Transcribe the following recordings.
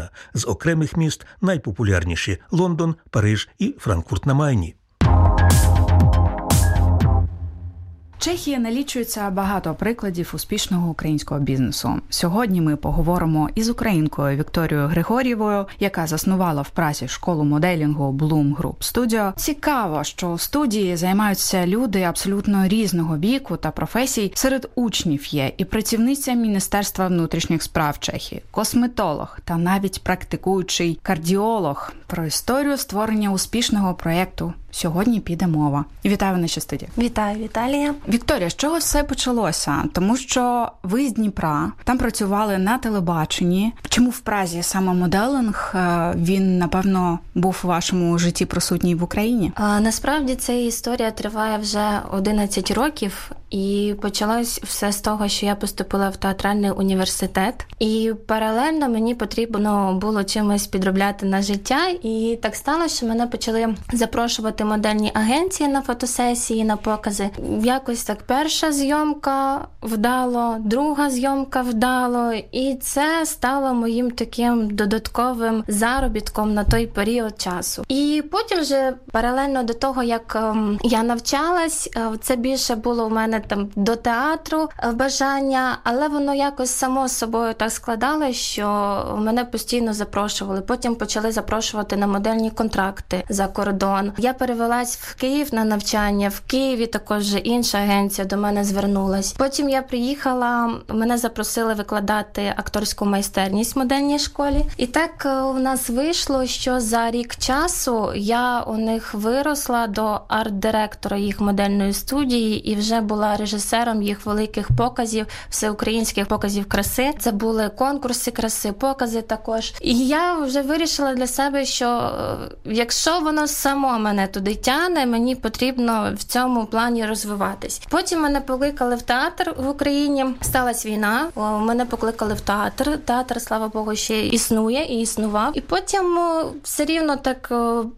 мільйона. З окремих міст найпопулярніші – Лондон, Париж і Франкфурт на Майні. Чехія налічується багато прикладів успішного українського бізнесу. Сьогодні ми поговоримо із українкою Вікторією Григорєвою, яка заснувала в Празі школу моделінгу Bloom Group Studio. Цікаво, що у студії займаються люди абсолютно різного віку та професій. Серед учнів є і працівниця Міністерства внутрішніх справ Чехії, косметолог та навіть практикуючий кардіолог. Про історію створення успішного проєкту сьогодні піде мова. Вітаю в нашій студії. Вітаю, Віталія. Вікторія, з чого все почалося? Тому що ви з Дніпра, там працювали на телебаченні. Чому в Празі саме моделинг, він, напевно, був у вашому житті присутній в Україні? Насправді, ця історія триває вже 11 років. І почалось все з того, що я поступила в театральний університет. І паралельно мені потрібно було чимось підробляти на життя. І так сталося, що мене почали запрошувати модельні агенції на фотосесії, на покази. Якось так перша зйомка вдало, друга зйомка вдало. І це стало моїм таким додатковим заробітком на той період часу. І потім вже паралельно до того, як я навчалась, це більше було у мене там до театру бажання, але воно якось само собою так складалось, що мене постійно запрошували. Потім почали запрошувати на модельні контракти за кордон. Я перевелась в Київ на навчання. В Києві також інша агенція до мене звернулась. Потім я приїхала, мене запросили викладати акторську майстерність в модельній школі. І так у нас вийшло, що за рік часу я у них виросла до арт-директора їх модельної студії і вже була режисером їх великих показів, всеукраїнських показів краси. Це були конкурси краси, покази також. І я вже вирішила для себе, що якщо воно само мене туди тягне, мені потрібно в цьому плані розвиватись. Потім мене покликали в театр в Україні. Сталась війна, мене покликали в театр. Театр, слава Богу, ще існує і існував. І потім все рівно так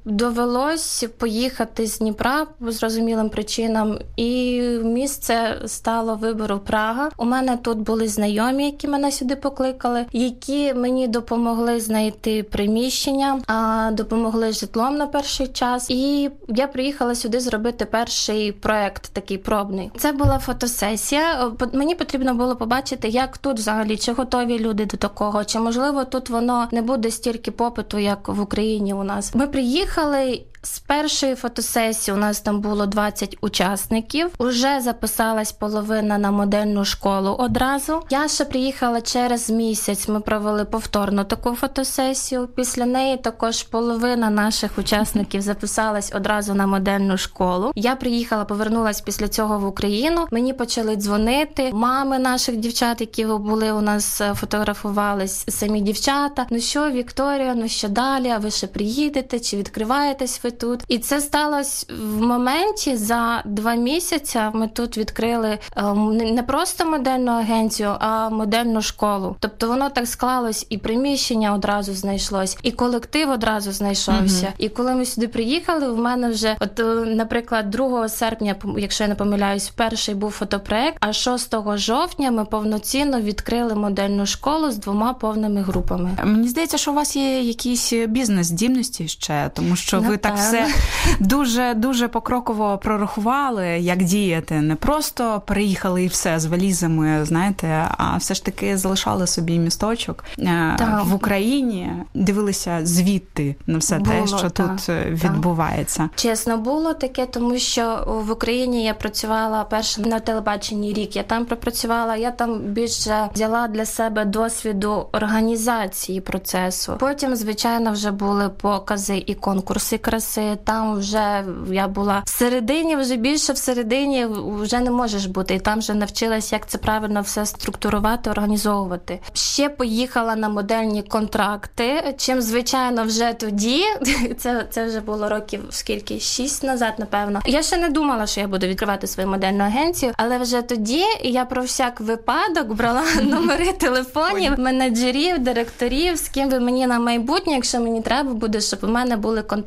довелось поїхати з Дніпра по зрозумілим причинам. І місце стало вибору Прага. У мене тут були знайомі, які мене сюди покликали, які мені допомогли знайти приміщення, допомогли житлом на перший час. І я приїхала сюди зробити перший проект, такий пробний. Це була фотосесія. Мені потрібно було побачити, як тут взагалі, чи готові люди до такого, чи можливо тут воно не буде стільки попиту, як в Україні у нас. Ми приїхали. З першої фотосесії у нас там було 20 учасників. Уже записалась половина на модельну школу одразу. Я ще приїхала через місяць. Ми провели повторно таку фотосесію. Після неї також половина наших учасників записалась одразу на модельну школу. Я приїхала, повернулась після цього в Україну. Мені почали дзвонити. Мами наших дівчат, які були у нас, фотографувались, самі дівчата. Ну що, Вікторія, ну що далі? А ви ще приїдете? Чи відкриваєтесь ви тут? І це сталося в моменті, за 2 місяці ми тут відкрили не просто модельну агенцію, а модельну школу. Тобто воно так склалось, і приміщення одразу знайшлось, і колектив одразу знайшовся. І коли ми сюди приїхали, в мене вже, наприклад, 2 серпня, якщо я не помиляюсь, перший був фотопроект, а 6 жовтня ми повноцінно відкрили модельну школу з 2 повними групами. Мені здається, що у вас є якісь бізнес-здібності ще, тому що ви так все дуже покроково прорахували, як діяти. Не просто приїхали і все з валізами, знаєте, а все ж таки залишали собі місточок в Україні, дивилися звідти на все те, що тут відбувається. Чесно, було таке, тому що в Україні я працювала перше на телебаченні рік, я там пропрацювала, я там більше взяла для себе досвіду організації процесу. Потім, звичайно, вже були покази і конкурси краси, там вже я була всередині, вже більше всередині вже не можеш бути. І там вже навчилась, як це правильно все структурувати, організовувати. Ще поїхала на модельні контракти, чим, звичайно, вже тоді, це вже було років скільки, 6 назад, напевно. Я ще не думала, що я буду відкривати свою модельну агенцію, але вже тоді я про всяк випадок брала номери телефонів, менеджерів, директорів, з ким ви мені на майбутнє, якщо мені треба буде, щоб у мене були контакти кудись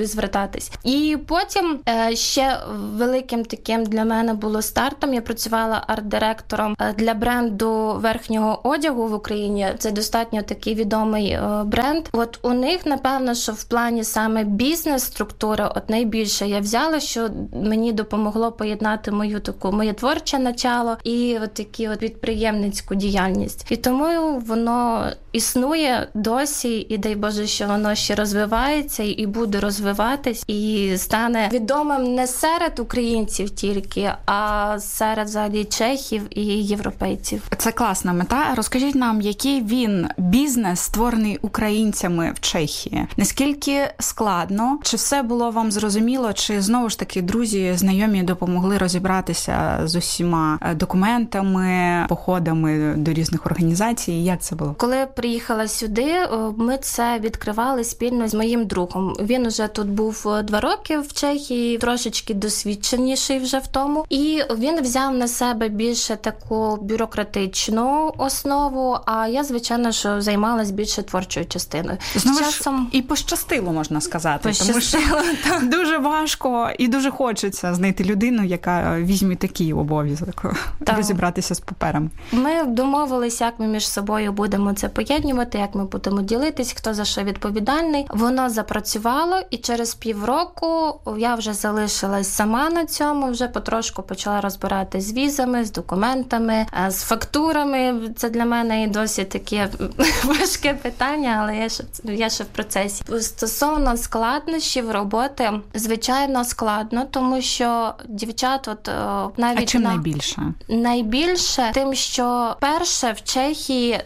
куди звертатись. І потім ще великим таким для мене було стартом. Я працювала арт-директором для бренду верхнього одягу в Україні. Це достатньо такий відомий бренд. От у них, напевно, що в плані саме бізнес-структури от найбільше я взяла, що мені допомогло поєднати моє творче начало і от такі от підприємницьку діяльність. І тому воно існує досі, і дай Боже, що воно ще розвивається і буде розвиватись, і стане відомим не серед українців тільки, а серед взагалі чехів і європейців. Це класна мета. Розкажіть нам, який він бізнес, створений українцями в Чехії? Наскільки складно? Чи все було вам зрозуміло? Чи знову ж таки друзі, знайомі допомогли розібратися з усіма документами, походами до різних організацій? Як це було? Коли я приїхала сюди, ми це відкривали спільно з моїм другом. Він уже тут був 2 роки в Чехії, трошечки досвідченіший вже в тому. І він взяв на себе більше таку бюрократичну основу, а я, звичайно, що займалась більше творчою частиною. Знову ж і пощастило, можна сказати. Тому що дуже важко і дуже хочеться знайти людину, яка візьме такий обов'язок розібратися з паперами. Ми домовилися, як ми між собою будемо це поєднувати, як ми будемо ділитись, хто за що відповідальний. Воно запрацювало, і через півроку я вже залишилась сама на цьому, вже потрошку почала розбиратись з візами, з документами, з фактурами. Це для мене і досі таке важке питання, але я ще в процесі. Стосовно складнощів роботи, звичайно, складно, тому що дівчат навіть... А чим найбільше? Найбільше тим, що перше в Чехії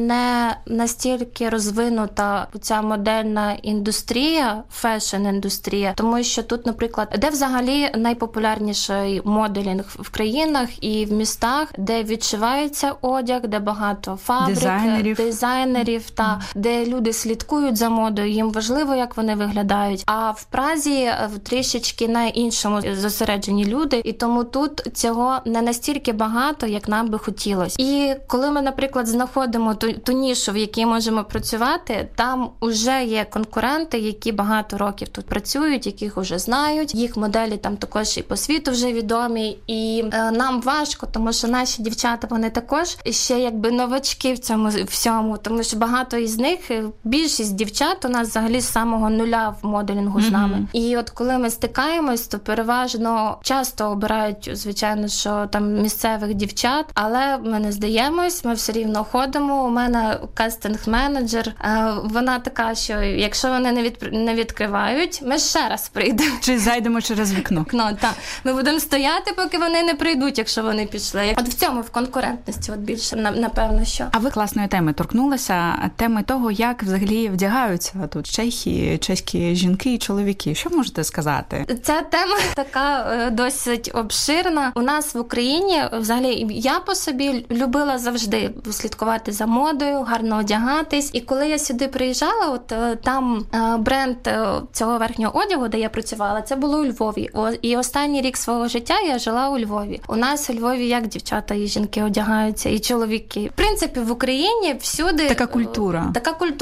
не настільки розвинута ця модельна індустрія, фешн-індустрія, тому що тут, наприклад, де взагалі найпопулярніший моделінг в країнах і в містах, де відшивається одяг, де багато фабрик, дизайнерів де люди слідкують за модою, їм важливо, як вони виглядають. А в Празі трішечки на іншому зосереджені люди, і тому тут цього не настільки багато, як нам би хотілося. І коли ми, наприклад, знаходимо ту нішу, в якій можемо працювати, там уже є конкуренти, які багато років тут працюють, яких вже знають, їх моделі там також і по світу вже відомі, і нам важко, тому що наші дівчата, вони також ще якби новачки в цьому всьому, тому що багато із них, більшість дівчат у нас взагалі з самого нуля в моделінгу з нами. І от коли ми стикаємось, то переважно часто обирають, звичайно, що там місцевих дівчат, але ми не здаємось, ми все рівно ходимо. У мене кастинг-менеджер, вона така, що якщо вони не відкривають, ми ще раз прийдемо. Чи зайдемо через вікно. Так. Ми будемо стояти, поки вони не прийдуть, якщо вони пішли. От в цьому, в конкурентності, от більше, напевно, що. А ви класної теми торкнулися, теми того, як взагалі вдягаються тут Чехії, чеські жінки і чоловіки. Що можете сказати? Ця тема така досить обширна. У нас в Україні, взагалі, я по собі любила завжди слідкувати за модою, гарно одягатись. І коли я сюди приїжджала, от там бренд цього верхнього одягу, де я працювала, це було у Львові. І останній рік свого життя я жила у Львові. У нас у Львові як дівчата і жінки одягаються, і чоловіки. В принципі, в Україні всюди... Така культура.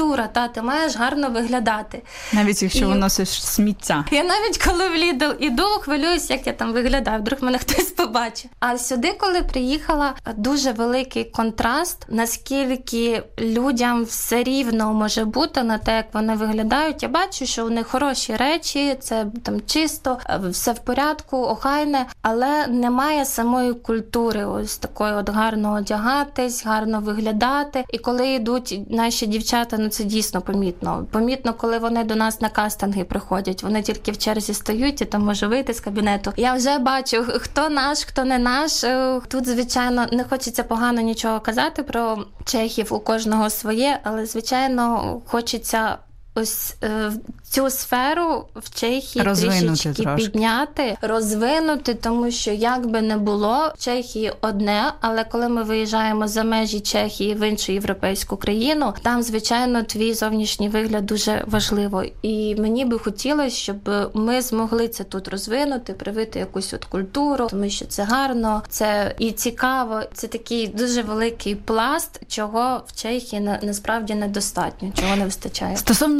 Ти маєш гарно виглядати. Навіть якщо виносиш сміття. Я навіть коли в Lidl іду, хвилююсь, як я там виглядаю, вдруг мене хтось побачить. А сюди, коли приїхала, дуже великий контраст, наскільки людям все рівно може бути на те, як вони виглядають. Я бачу, що у них хороші речі, це там чисто, все в порядку, охайне, але немає самої культури ось такої от гарно одягатись, гарно виглядати. І коли йдуть наші дівчата, це дійсно помітно. Помітно, коли вони до нас на кастинги приходять. Вони тільки в черзі стоять і там може вийти з кабінету. Я вже бачу, хто наш, хто не наш. Тут, звичайно, не хочеться погано нічого казати про чехів, у кожного своє, але, звичайно, хочеться ось цю сферу в Чехії трішечки підняти, розвинути, тому що як би не було, в Чехії одне, але коли ми виїжджаємо за межі Чехії в іншу європейську країну, там, звичайно, твій зовнішній вигляд дуже важливо. І мені би хотілося, щоб ми змогли це тут розвинути, привити якусь от культуру, тому що це гарно, це і цікаво. Це такий дуже великий пласт, чого в Чехії насправді недостатньо, чого не вистачає. Стосовно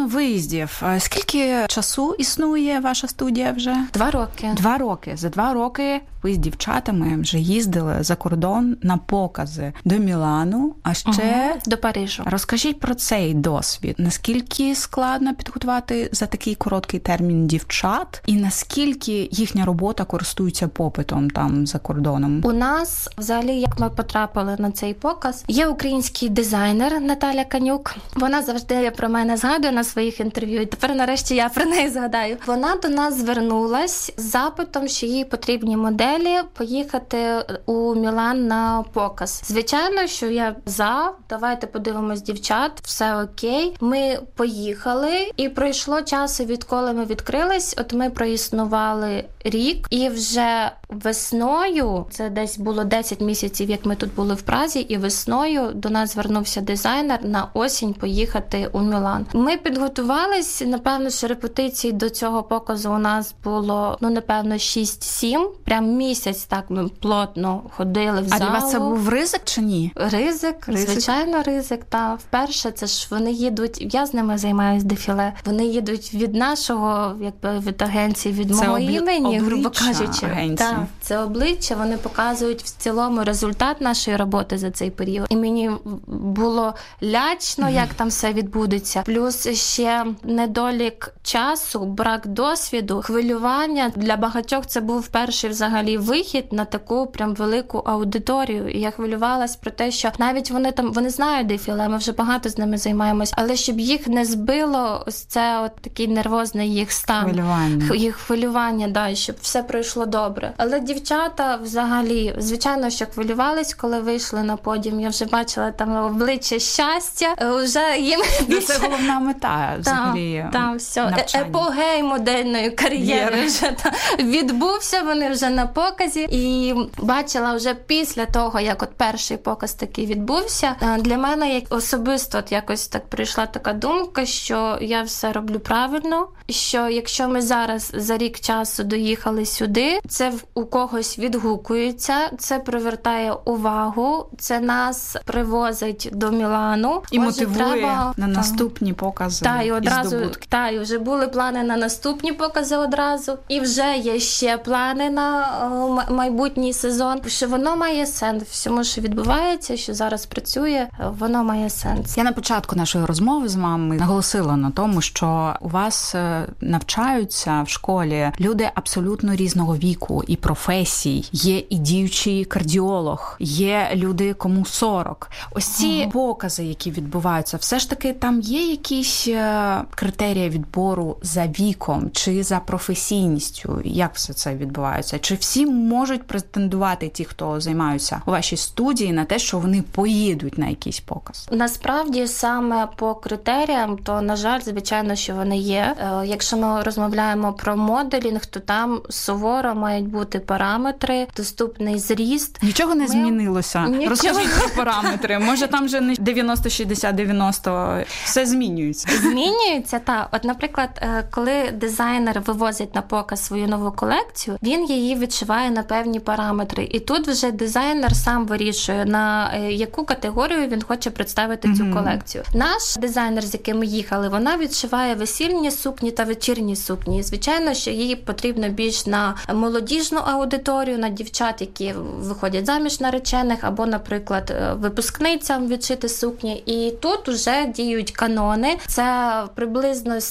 виїздів. Скільки часу існує ваша студія вже? 2 роки. 2 роки. За 2 роки ви з дівчатами вже їздили за кордон на покази до Мілану, а ще до Парижу. Розкажіть про цей досвід. Наскільки складно підготувати за такий короткий термін дівчат? І наскільки їхня робота користується попитом там за кордоном? У нас, взагалі, як ми потрапили на цей показ, є український дизайнер Наталя Канюк. Вона завжди про мене згадує на своїх інтерв'ю, і тепер нарешті я про неї згадаю. Вона до нас звернулась з запитом, що їй потрібні моделі поїхати у Мілан на показ. Звичайно, що я давайте подивимось дівчат, все окей. Ми поїхали, і пройшло часу, відколи ми відкрились, от ми проіснували рік, і вже весною, це десь було 10 місяців, як ми тут були в Празі, і весною до нас звернувся дизайнер на осінь поїхати у Мілан. Ми підготувались, напевно, що репетицій до цього показу у нас було, напевно, 6-7, прям місяць так ми плотно ходили в залу. А для вас це був ризик чи ні? Ризик, звичайно, ризик, та. Вперше, це ж вони їдуть, я з ними займаюсь дефіле, вони їдуть від нашого, від агенції, від мого імені, грубо кажучи. Так, це обличчя, вони показують в цілому результат нашої роботи за цей період. І мені було лячно, як там все відбудеться. Плюс ще недолік часу, брак досвіду, хвилювання. Для багатьох це був перший взагалі вихід на таку прям велику аудиторію. І я хвилювалась про те, що навіть вони знають дефіле, ми вже багато з ними займаємось, але щоб їх не збило ось це от такий нервозний їх стан. Їх хвилювання, да, щоб все пройшло добре. Але дівчата взагалі, звичайно, що хвилювались, коли вийшли на подіум. Я вже бачила там обличчя щастя. Вже їм це головна мета взагалі. Так, все. Епогей модельної кар'єри вже відбувся, вони вже на показі. І бачила вже після того, як от перший показ такий відбувся, для мене як особисто от якось так прийшла така думка, що я все роблю правильно, що якщо ми зараз за рік часу доїхали сюди, це у когось відгукується, це привертає увагу, це нас привозить до Мілану. І мотивує на наступні покази і здобутки. І вже були плани на наступні покази одразу, і вже є ще плани на майбутній сезон, що воно має сенс. Всьому, що відбувається, що зараз працює, воно має сенс. Я на початку нашої розмови з мамою наголосила на тому, що у вас навчаються в школі люди абсолютно різного віку і професій. Є і діючий кардіолог, є люди, кому 40. Ось ці покази, які відбуваються, все ж таки там є якісь критерії відбору за віком чи за професійністю? Як все це відбувається? Чи всі можуть претендувати, ті, хто займаються у вашій студії, на те, що вони поїдуть на якийсь показ? Насправді, саме по критеріям, то, на жаль, звичайно, що вони є. Якщо ми розмовляємо про моделінг, то там суворо мають бути параметри, доступний зріст. Нічого не змінилося? Розкажіть про параметри. Може, там вже не 90-60-90, все змінюється? Змінюється, так. От, наприклад, коли дизайнер вивозить на показ свою нову колекцію, він її відшиває на певні параметри. І тут вже дизайнер сам вирішує, на яку категорію він хоче представити цю колекцію. Наш дизайнер, з яким ми їхали, вона відшиває весільні сукні та вечірні сукні. І, звичайно, що їй потрібно більш на молодіжну аудиторію, на дівчат, які виходять заміж наречених, або, наприклад, випускницям відшити сукні. І тут вже діють канони. Це приблизно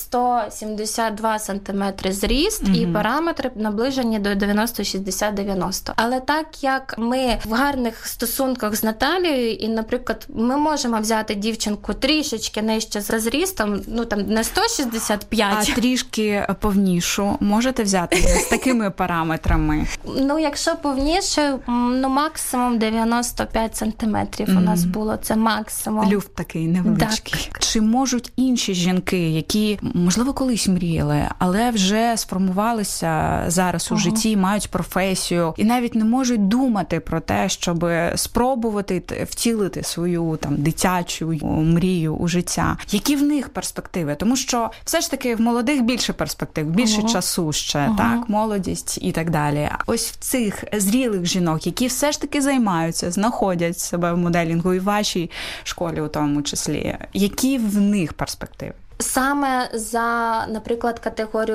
172 см зріст і параметри наближені до 90-60-90. Але так як ми в гарних стосунках з Наталією, і, наприклад, ми можемо взяти дівчинку трішечки нижче за зрістом, там не 165. А трішки повнішу можете взяти з такими параметрами? Якщо повніше, максимум 95 сантиметрів у нас було. Це максимум. Люфт такий невеличкий. Так. Чи можуть інші жінки, які, можливо, колись мріяли, але вже сформувалися зараз у житті, мають професію і навіть не можуть думати про те, щоб спробувати втілити свою дитячу мрію у життя? Які в них перспективи? Тому що все ж таки в молодих більше перспектив, більше часу ще, так, молодість і так далі. Ось в цих зрілих жінок, які все ж таки займаються, знаходять себе в моделінгу і в вашій школі у тому числі, які в них перспективи? Саме за, наприклад, категорію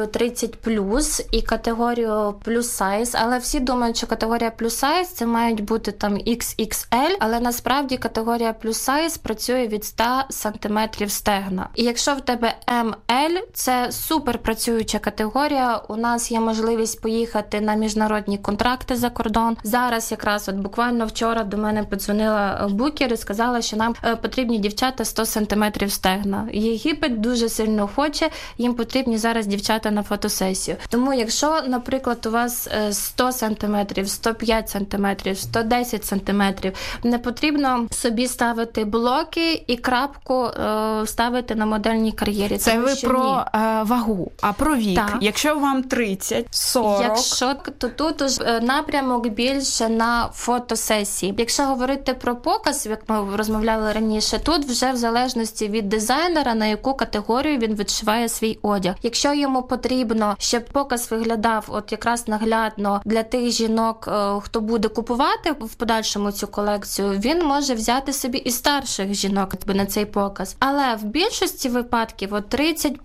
30+, і категорію плюс size, але всі думають, що категорія плюс size це мають бути там XXL, але насправді категорія плюс size працює від 100 см стегна. І якщо в тебе ML, це супер працююча категорія, у нас є можливість поїхати на міжнародні контракти за кордон. Зараз якраз от буквально вчора до мене подзвонила букер і сказала, що нам потрібні дівчата 100 см стегна. Єгипет дуже сильно хоче, їм потрібні зараз дівчата на фотосесію. Тому якщо, наприклад, у вас 100 см, 105 см, 110 см, не потрібно собі ставити блоки і крапку ставити на модельній кар'єрі. Це ви про вагу, а про вік. Так. Якщо вам 30, 40... Якщо, то тут уже напрямок більше на фотосесії. Якщо говорити про показ, як ми розмовляли раніше, тут вже в залежності від дизайнера, на яку категорію він відшиває свій одяг. Якщо йому потрібно, щоб показ виглядав от якраз наглядно для тих жінок, хто буде купувати в подальшому цю колекцію, він може взяти собі і старших жінок на цей показ. Але в більшості випадків от 30+,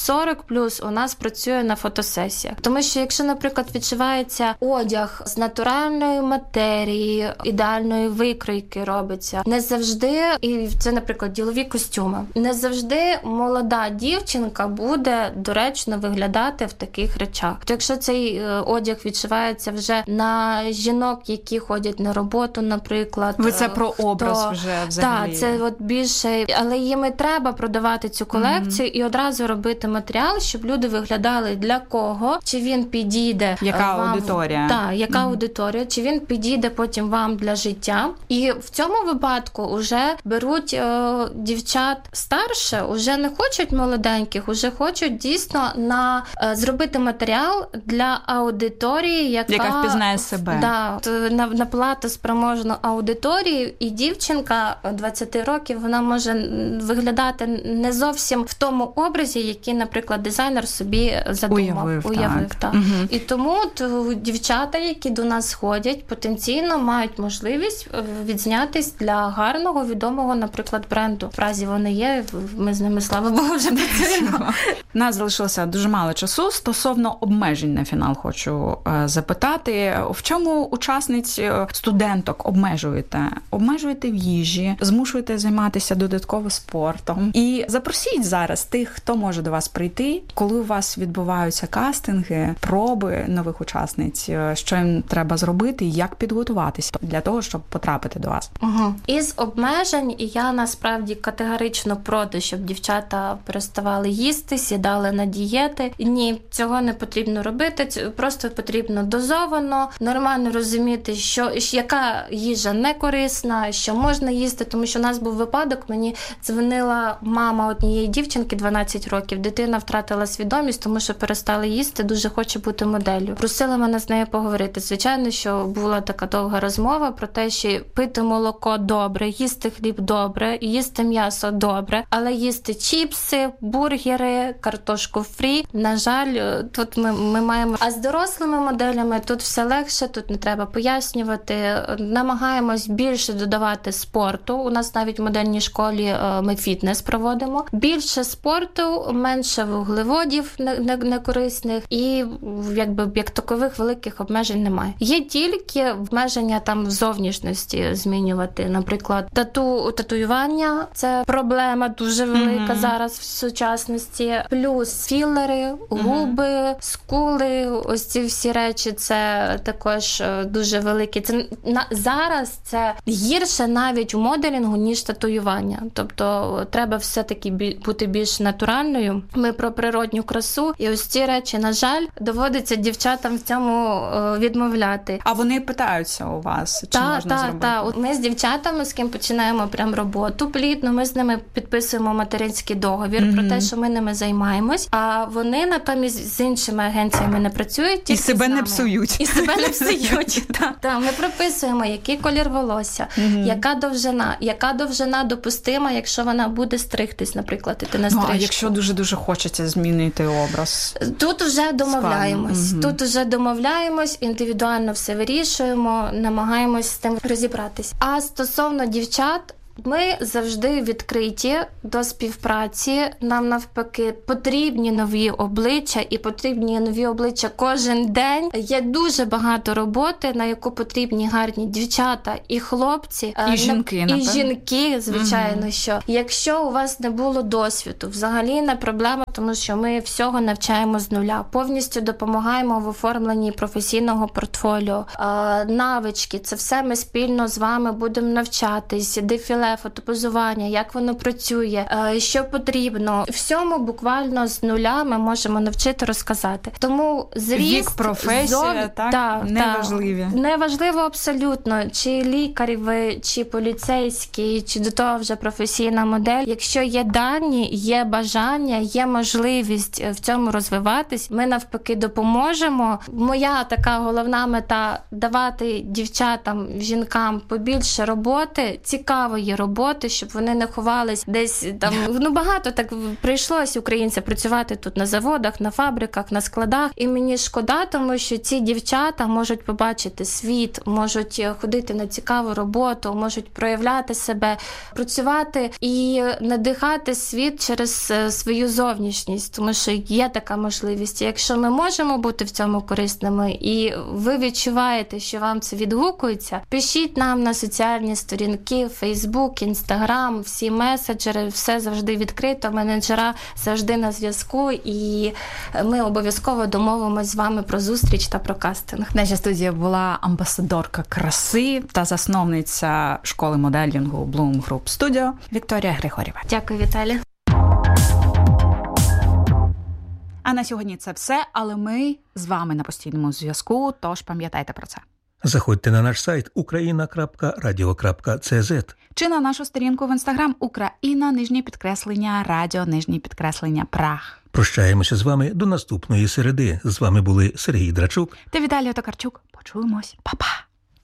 40+, у нас працює на фотосесіях. Тому що якщо, наприклад, відшивається одяг з натуральної матерії, ідеальної викройки робиться, не завжди, і це, наприклад, ділові костюми, не завжди молода дівчинка буде доречно виглядати в таких речах. То якщо цей одяг відшивається вже на жінок, які ходять на роботу, наприклад. Ви це про образ вже взагалі. Так, це от більше, але їм і треба продавати цю колекцію і одразу робити матеріал, щоб люди виглядали для кого, чи він підійде яка вам, аудиторія. Так, яка аудиторія, чи він підійде потім вам для життя. І в цьому випадку вже беруть дівчат старше, вже не хочуть молоденьких, вже хочуть дійсно зробити матеріал для аудиторії, яка впізнає себе. Да, на платоспроможну аудиторію, і дівчинка 20 років, вона може виглядати не зовсім в тому образі, який, наприклад, дизайнер собі задумав. Уявив, так. Угу. І тому дівчата, які до нас ходять, потенційно мають можливість відзнятись для гарного, відомого, наприклад, бренду. В разі вони є, ми з ними, слава Богу, вже працюємо. У нас залишилося дуже мало часу. Стосовно обмежень на фінал хочу запитати. В чому учасниць, студенток обмежуєте? Обмежуєте в їжі, змушуєте займатися додатково спортом. І запросіть зараз тих, хто може до вас прийти, коли у вас відбуваються кастинги, проби нових учасниць, що їм треба зробити і як підготуватися для того, щоб потрапити до вас. Угу. Із обмежень я насправді категорично проти, щоб дівчата переставали їсти, сідали на дієти. Ні, цього не потрібно робити, просто потрібно дозовано, нормально розуміти, що яка їжа не корисна, що можна їсти, тому що у нас був випадок, мені дзвонила мама однієї дівчинки, 12 років, дитина втратила свідомість, тому що перестала їсти, дуже хоче бути моделлю. Просила мене з нею поговорити. Звичайно, що була така довга розмова про те, що пити молоко добре, їсти хліб добре, їсти м'ясо добре, але їсти чіпси, бургери, картошку фрі, на жаль, тут ми маємо. А з дорослими моделями тут все легше, тут не треба пояснювати. Намагаємось більше додавати спорту. У нас навіть в модельній школі ми фітнес проводимо. Більше спорту, менше вуглеводів некорисних і як такових великих обмежень немає. Є тільки обмеження там в зовнішності змінювати. Наприклад, татуювання – це проблема дуже велика зараз в сучасності. Плюс філери, губи, скули, ось ці всі речі – це також дуже великі. Це зараз це гірше навіть у моделінгу, ніж татуювання. Тобто треба все-таки бути більш натуральною. Ми про природню красу. І ось ці речі, на жаль, доводиться дівчатам в цьому відмовляти. А вони питаються у вас, чи можна зробити? Так. Ми з дівчатами, з ким починаємо прям роботу плідно, ми з ними підписуємо материнський договір про те, що ми ними займаємось, а вони натомість з іншими агенціями не працюють. І себе не псують. І себе не псують. Так, ми прописуємо, який колір волосся, яка довжина допустима, якщо вона буде стригтись, наприклад, іти на стрижку. А якщо дуже-дуже хочеться змінити образ? Тут вже домовляємось. Тут вже домовляємось, індивідуально все вирішуємо, намагаємось з тим розібратись. А стосовно дівчат, Ми завжди відкриті до співпраці. Нам навпаки потрібні нові обличчя, і потрібні нові обличчя кожен день. Є дуже багато роботи, на яку потрібні гарні дівчата і хлопці. І жінки, напевно. І жінки, звичайно, що. Якщо у вас не було досвіду, взагалі не проблема, тому що ми всього навчаємо з нуля. Повністю допомагаємо в оформленні професійного портфоліо, навички. Це все ми спільно з вами будемо навчатись. Дефіле, фотопозування, як воно працює, що потрібно. Всьому буквально з нуля ми можемо навчити розказати. Тому зріст, вік, професія, так? Неважливі. Неважливо абсолютно, чи лікар ви, чи поліцейський, чи до того вже професійна модель. Якщо є дані, є бажання, є можливість в цьому розвиватись, ми навпаки допоможемо. Моя така головна мета – давати дівчатам, жінкам побільше роботи, цікавої роботи, щоб вони не ховались десь там. Багато так прийшлось українцям працювати тут на заводах, на фабриках, на складах. І мені шкода, тому що ці дівчата можуть побачити світ, можуть ходити на цікаву роботу, можуть проявляти себе, працювати і надихати світ через свою зовнішність, тому що є така можливість. Якщо ми можемо бути в цьому корисними, і ви відчуваєте, що вам це відгукується, пишіть нам на соціальні сторінки, Фейсбук, Інстаграм, всі меседжери, все завжди відкрито, менеджера завжди на зв'язку, і ми обов'язково домовимось з вами про зустріч та про кастинг. Наша студія була амбасадорка краси та засновниця школи моделінгу Bloom Group Studio Вікторія Григорєва. Дякую, Віталій. А на сьогодні це все, але ми з вами на постійному зв'язку, тож пам'ятайте про це. Заходьте на наш сайт ukraina.radio.cz чи на нашу сторінку в Інстаграм Україна_радіо_Праг. Прощаємося з вами до наступної середи. З вами були Сергій Драчук та Віталій Токарчук. Почуємось. Па-па!